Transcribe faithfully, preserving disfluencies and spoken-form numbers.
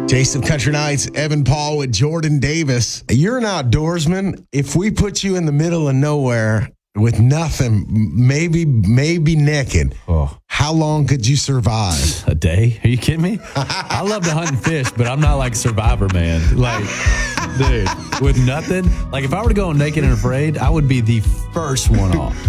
Taste of Country Nights, Evan Paul with Jordan Davis. You're an outdoorsman. If we put you in the middle of nowhere with nothing, maybe maybe naked, Oh. how long could you survive? A day? Are you kidding me? I love to hunt and fish, but I'm not like Survivor, man. Like, dude, with nothing. Like, if I were to go naked and afraid, I would be the first one off.